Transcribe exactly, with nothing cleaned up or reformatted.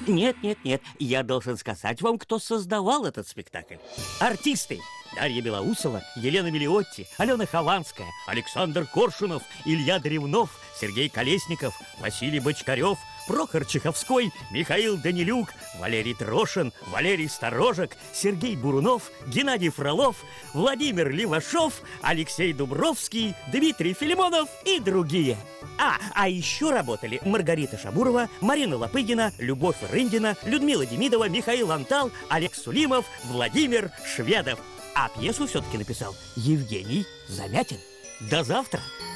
Нет, нет, нет, я должен сказать вам, кто создавал этот спектакль. Артисты: Дарья Белоусова, Елена Мелиотти, Алена Хованская, Александр Коршунов, Илья Древнов, Сергей Колесников, Василий Бочкарев, Прохор Чеховской, Михаил Данилюк, Валерий Трошин, Валерий Сторожек, Сергей Бурунов, Геннадий Фролов, Владимир Левашов, Алексей Дубровский, Дмитрий Филимонов и другие. А, а еще работали Маргарита Шабурова, Марина Лопыгина, Любовь Рындина, Людмила Демидова, Михаил Антал, Олег Сулимов, Владимир Шведов. А пьесу все-таки написал Евгений Замятин. До завтра!